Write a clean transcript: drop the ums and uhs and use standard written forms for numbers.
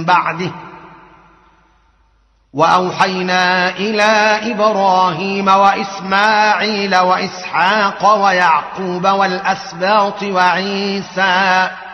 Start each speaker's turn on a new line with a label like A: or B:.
A: بعده. وأوحينا إلى إبراهيم وإسماعيل وإسحاق ويعقوب والأسباط وعيسى